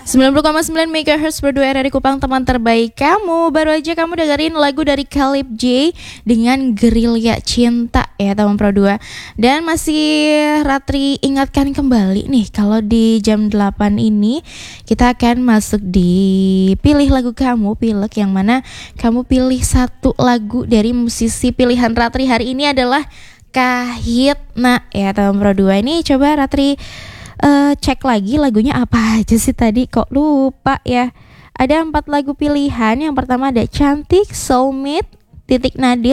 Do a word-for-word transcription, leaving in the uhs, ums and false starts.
sembilan puluh koma sembilan megahertz berdua R R I Kupang, teman terbaik kamu. Baru aja kamu dengerin lagu dari Caleb J dengan Gerilya Cinta ya teman Pro dua. Dan masih Ratri ingatkan kembali nih, kalau di jam delapan ini kita akan masuk di pilih lagu kamu, pilek, yang mana kamu pilih satu lagu dari musisi pilihan Ratri hari ini adalah Kahitna ya teman Pro dua. Ini coba Ratri Uh, cek lagi lagunya apa aja sih tadi, kok lupa ya. Ada empat lagu pilihan. Yang pertama ada Cantik, Soulmate, Titik Nadir,